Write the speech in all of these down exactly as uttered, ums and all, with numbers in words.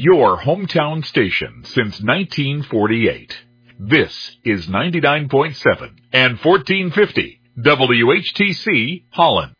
your hometown station since nineteen forty-eight. This is ninety-nine point seven and fourteen fifty W H T C Holland.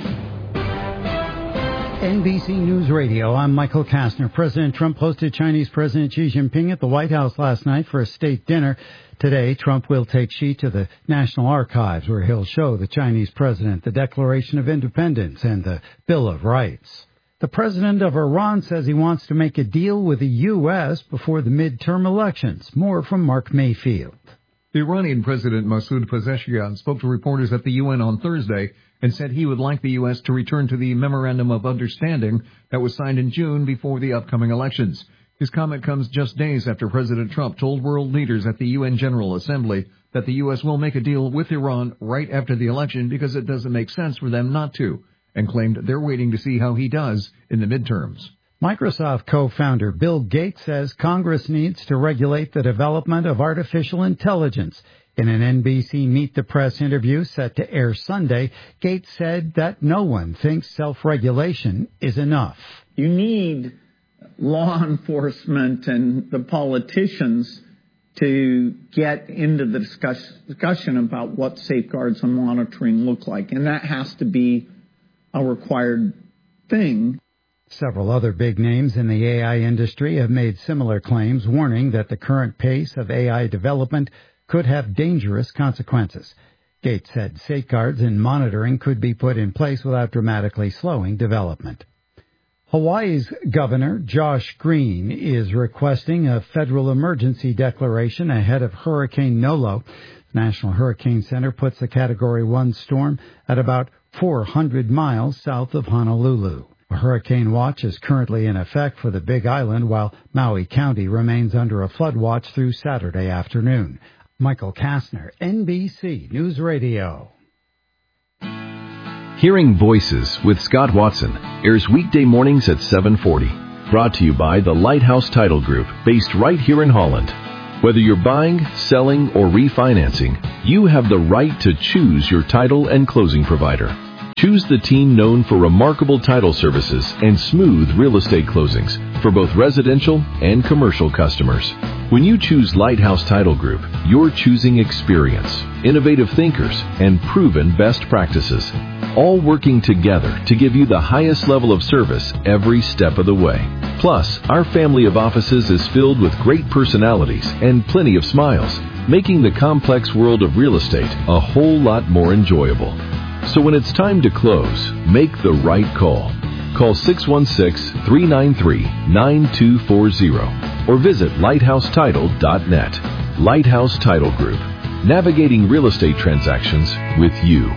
N B C News Radio, I'm Michael Kastner. President Trump hosted Chinese President Xi Jinping at the White House last night for a state dinner. Today, Trump will take Xi to the National Archives, where he'll show the Chinese president the Declaration of Independence and the Bill of Rights. The president of Iran says he wants to make a deal with the U S before the midterm elections. More from Mark Mayfield. The Iranian President Masoud Pezeshkian spoke to reporters at the U N on Thursday and said he would like the U S to return to the Memorandum of Understanding that was signed in June before the upcoming elections. His comment comes just days after President Trump told world leaders at the U N General Assembly that the U S will make a deal with Iran right after the election because it doesn't make sense for them not to, and claimed they're waiting to see how he does in the midterms. Microsoft co-founder Bill Gates says Congress needs to regulate the development of artificial intelligence. In an N B C Meet the Press interview set to air Sunday, Gates said that no one thinks self-regulation is enough. You need law enforcement and the politicians to get into the discuss, discussion about what safeguards and monitoring look like, and that has to be a required thing. Several other big names in the A I industry have made similar claims, warning that the current pace of A I development could have dangerous consequences. Gates said safeguards and monitoring could be put in place without dramatically slowing development. Hawaii's Governor Josh Green is requesting a federal emergency declaration ahead of Hurricane Nolo. The National Hurricane Center puts the Category one storm at about four hundred miles south of Honolulu. A hurricane watch is currently in effect for the Big Island, while Maui County remains under a flood watch through Saturday afternoon. Michael Kastner, N B C News Radio. Hearing Voices with Scott Watson airs weekday mornings at seven forty. Brought to you by the Lighthouse Title Group, based right here in Holland. Whether you're buying, selling, or refinancing, you have the right to choose your title and closing provider. Choose the team known for remarkable title services and smooth real estate closings for both residential and commercial customers. When you choose Lighthouse Title Group, you're choosing experience, innovative thinkers, and proven best practices, all working together to give you the highest level of service every step of the way. Plus, our family of offices is filled with great personalities and plenty of smiles, making the complex world of real estate a whole lot more enjoyable. So when it's time to close, make the right call. Call six one six, three nine three, nine two four zero or visit lighthouse title dot net. Lighthouse Title Group, navigating real estate transactions with you.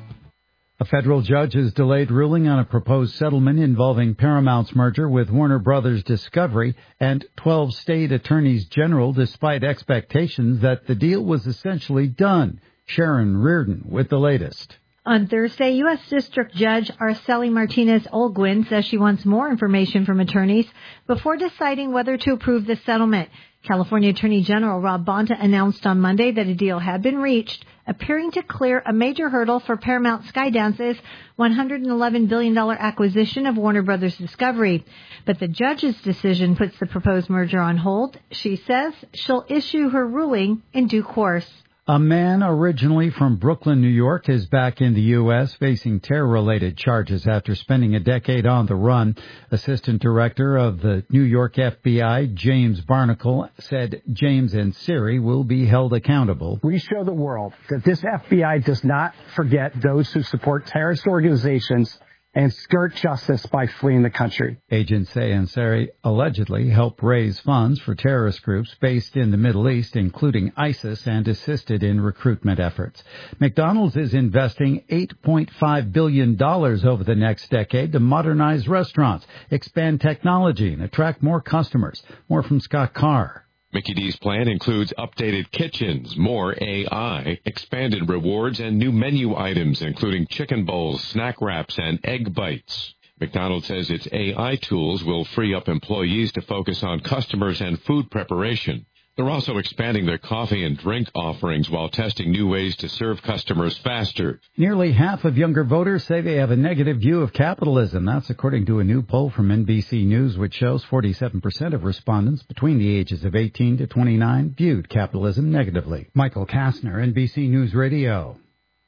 A federal judge has delayed ruling on a proposed settlement involving Paramount's merger with Warner Brothers Discovery and twelve state attorneys general, despite expectations that the deal was essentially done. Sharon Reardon with the latest. On Thursday, U S. District Judge Araceli Martinez-Olguin says she wants more information from attorneys before deciding whether to approve the settlement. California Attorney General Rob Bonta announced on Monday that a deal had been reached, appearing to clear a major hurdle for Paramount Skydance's one hundred eleven billion dollars acquisition of Warner Brothers Discovery. But the judge's decision puts the proposed merger on hold. She says she'll issue her ruling in due course. A man originally from Brooklyn, New York, is back in the U S facing terror-related charges after spending a decade on the run. Assistant Director of the New York F B I, James Barnacle, said James and Siri will be held accountable. We show the world that this F B I does not forget those who support terrorist organizations and skirt justice by fleeing the country. Agents say Ansari allegedly helped raise funds for terrorist groups based in the Middle East, including ISIS, and assisted in recruitment efforts. McDonald's is investing eight point five billion dollars over the next decade to modernize restaurants, expand technology, and attract more customers. More from Scott Carr. Mickey D's plan includes updated kitchens, more A I, expanded rewards, and new menu items, including chicken bowls, snack wraps, and egg bites. McDonald's says its A I tools will free up employees to focus on customers and food preparation. They're also expanding their coffee and drink offerings while testing new ways to serve customers faster. Nearly half of younger voters say they have a negative view of capitalism. That's according to a new poll from N B C News, which shows forty-seven percent of respondents between the ages of eighteen to twenty-nine viewed capitalism negatively. Michael Kastner, N B C News Radio.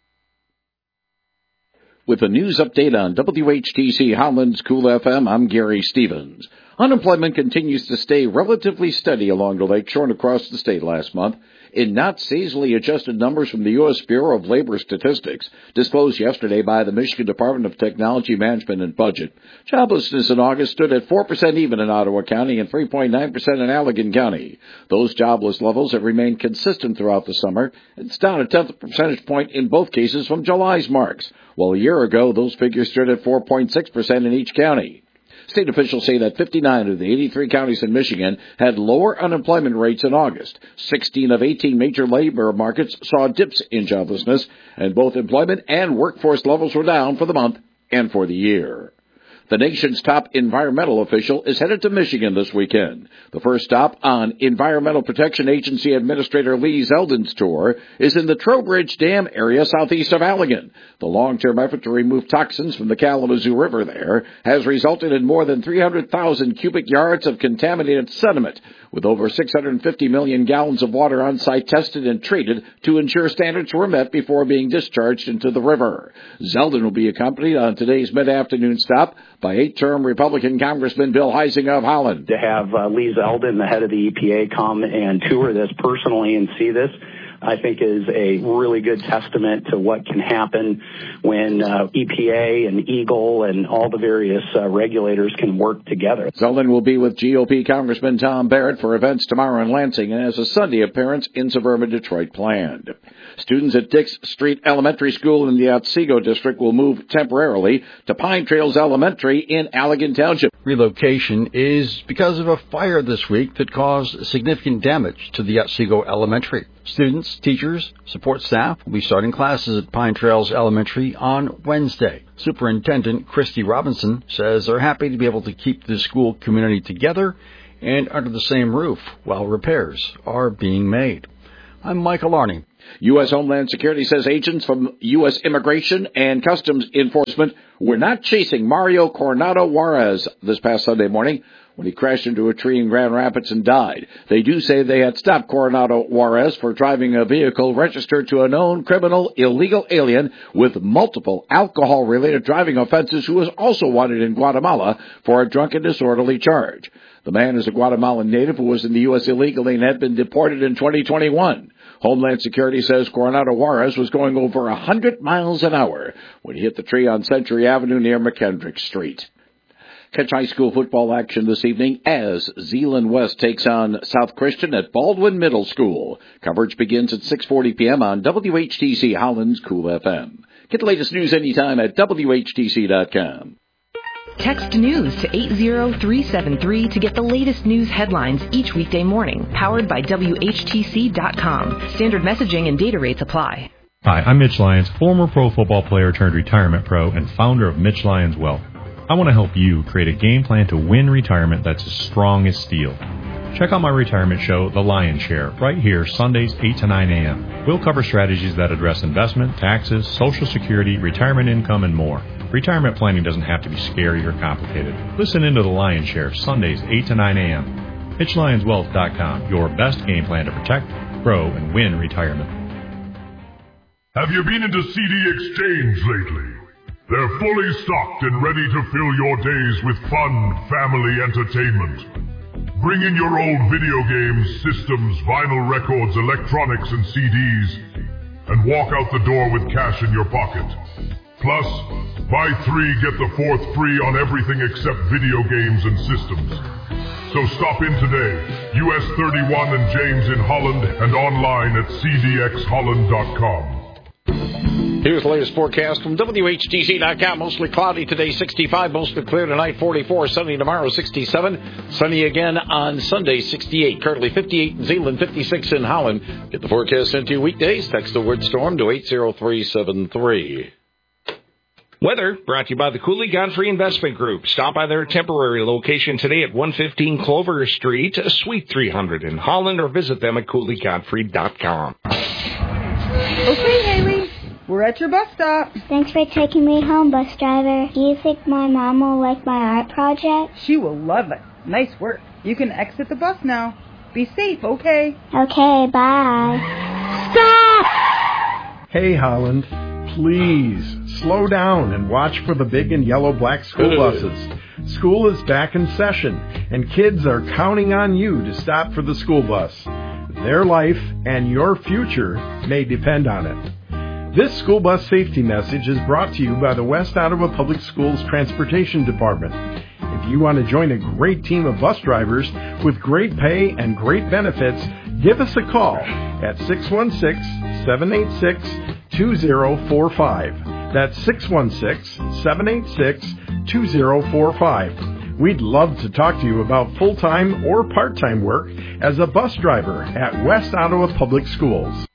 With a news update on W H T C Holland's Cool F M, I'm Gary Stevens. Unemployment continues to stay relatively steady along the lakeshore and across the state last month. In not seasonally adjusted numbers from the U S Bureau of Labor Statistics, disclosed yesterday by the Michigan Department of Technology Management and Budget, joblessness in August stood at four percent even in Ottawa County and three point nine percent in Allegan County. Those jobless levels have remained consistent throughout the summer. It's down a tenth of a percentage point in both cases from July's marks, while a year ago those figures stood at four point six percent in each county. State officials say that fifty-nine of the eighty-three counties in Michigan had lower unemployment rates in August. sixteen of eighteen major labor markets saw dips in joblessness, and both employment and workforce levels were down for the month and for the year. The nation's top environmental official is headed to Michigan this weekend. The first stop on Environmental Protection Agency Administrator Lee Zeldin's tour is in the Trowbridge Dam area southeast of Allegan. The long-term effort to remove toxins from the Kalamazoo River there has resulted in more than three hundred thousand cubic yards of contaminated sediment, with over six hundred fifty million gallons of water on site tested and treated to ensure standards were met before being discharged into the river. Zeldin will be accompanied on today's mid-afternoon stop by eight-term Republican Congressman Bill Huizenga of Holland. To have uh, Lee Zeldin, the head of the E P A, come and tour this personally and see this, I think is a really good testament to what can happen when uh, E P A and Eagle and all the various uh, regulators can work together. Zeldin will be with G O P Congressman Tom Barrett for events tomorrow in Lansing and has a Sunday appearance in suburban Detroit planned. Students at Dix Street Elementary School in the Otsego District will move temporarily to Pine Trails Elementary in Allegan Township. Relocation is because of a fire this week that caused significant damage to the Otsego Elementary. Students, teachers, support staff will be starting classes at Pine Trails Elementary on Wednesday. Superintendent Christy Robinson says they're happy to be able to keep the school community together and under the same roof while repairs are being made. I'm Michael Arney. U S. Homeland Security says agents from U S. Immigration and Customs Enforcement were not chasing Mario Coronado Juarez this past Sunday morning when he crashed into a tree in Grand Rapids and died. They do say they had stopped Coronado Juarez for driving a vehicle registered to a known criminal illegal alien with multiple alcohol-related driving offenses who was also wanted in Guatemala for a drunken disorderly charge. The man is a Guatemalan native who was in the U S illegally and had been deported in twenty twenty-one. Homeland Security says Coronado Juarez was going over one hundred miles an hour when he hit the tree on Century Avenue near McKendrick Street. Catch high school football action this evening as Zeeland West takes on South Christian at Baldwin Middle School. Coverage begins at six forty p.m. on W H T C Holland's Cool F M. Get the latest news anytime at W H T C dot com. Text news to eight zero three seven three to get the latest news headlines each weekday morning. Powered by W H T C dot com. Standard messaging and data rates apply. Hi, I'm Mitch Lyons, former pro football player turned retirement pro and founder of Mitch Lyons Wealth. I want to help you create a game plan to win retirement that's as strong as steel. Check out my retirement show, The Lion's Share, right here, Sundays, eight to nine a.m. We'll cover strategies that address investment, taxes, Social Security, retirement income, and more. Retirement planning doesn't have to be scary or complicated. Listen into The Lion's Share, Sundays, eight to nine a.m. Mitch Lyons Wealth dot com, your best game plan to protect, grow, and win retirement. Have you been into C D Exchange lately? They're fully stocked and ready to fill your days with fun, family entertainment. Bring in your old video games, systems, vinyl records, electronics, and C Ds, and walk out the door with cash in your pocket. Plus, buy three, get the fourth free on everything except video games and systems. So stop in today, U S thirty-one and James in Holland, and online at C D X Holland dot com. Here's the latest forecast from W H T C dot com. Mostly cloudy today, sixty-five. Mostly clear tonight, forty-four. Sunny tomorrow, sixty-seven. Sunny again on Sunday, sixty-eight. Currently fifty-eight in Zeeland, fifty-six in Holland. Get the forecast sent to you weekdays. Text the word storm to eight zero three seven three. Weather brought to you by the Cooley Godfrey Investment Group. Stop by their temporary location today at one fifteen Clover Street, Suite three hundred in Holland, or visit them at cooley godfrey dot com. Okay, Haley, we're at your bus stop. Thanks for taking me home, bus driver. Do you think my mom will like my art project? She will love it. Nice work. You can exit the bus now. Be safe, okay? Okay, bye. Stop! Hey, Holland. Please, slow down and watch for the big and yellow black school buses. School is back in session, and kids are counting on you to stop for the school bus. Their life and your future may depend on it. This school bus safety message is brought to you by the West Ottawa Public Schools Transportation Department. If you want to join a great team of bus drivers with great pay and great benefits, give us a call at six one six, seven eight six, two zero four five. That's six one six, seven eight six, two zero four five. We'd love to talk to you about full-time or part-time work as a bus driver at West Ottawa Public Schools.